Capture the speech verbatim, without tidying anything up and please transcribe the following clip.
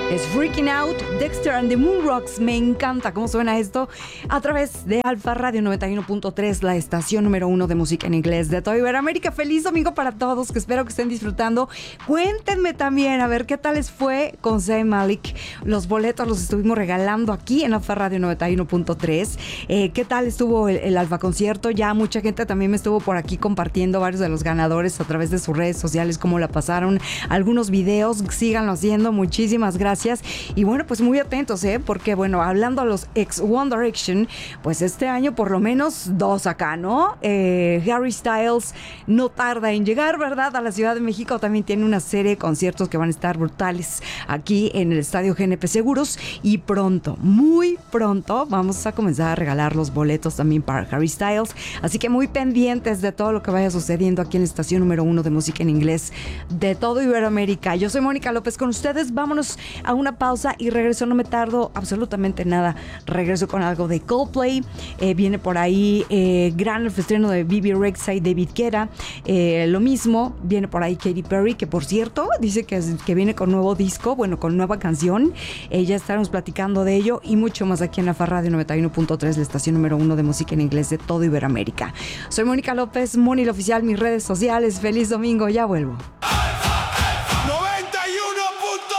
Es Freaking Out, Dexter and the Moonrocks. Me encanta cómo suena esto a través de Alfa Radio noventa y uno punto tres, la estación número uno de música en inglés de toda Iberoamérica. Feliz domingo para todos, que espero que estén disfrutando. Cuéntenme también, a ver qué tal les fue con Zayn Malik. Los boletos los estuvimos regalando aquí en Alfa Radio noventa y uno punto tres. Eh, ¿Qué tal estuvo el, el Alfa Concierto? Ya mucha gente también me estuvo por aquí compartiendo varios de los ganadores a través de sus redes sociales, cómo la pasaron. Algunos videos, síganlo haciendo. Muchísimas gracias. Y bueno, pues muy atentos, ¿eh? Porque bueno, hablando a los ex One Direction, pues este año por lo menos dos acá, ¿no? Eh, Harry Styles no tarda en llegar, ¿verdad? A la Ciudad de México. También tiene una serie de conciertos que van a estar brutales aquí en el Estadio G N P Seguros. Y pronto, muy pronto, vamos a comenzar a regalar los boletos también para Harry Styles. Así que muy pendientes de todo lo que vaya sucediendo aquí en la estación número uno de música en inglés de todo Iberoamérica. Yo soy Mónica López con ustedes. Vámonos a una pausa y regreso, no me tardo absolutamente nada. Regreso con algo de Coldplay. Eh, viene por ahí eh, gran estreno de Bibi Rexha y David Guetta. Eh, lo mismo, viene por ahí Katy Perry, que por cierto dice que, que viene con nuevo disco, bueno, con nueva canción. Eh, ya estaremos platicando de ello y mucho más aquí en la Alfa Radio noventa y uno punto tres, la estación número uno de música en inglés de todo Iberoamérica. Soy Mónica López, Moni la Oficial, mis redes sociales. Feliz domingo, ya vuelvo.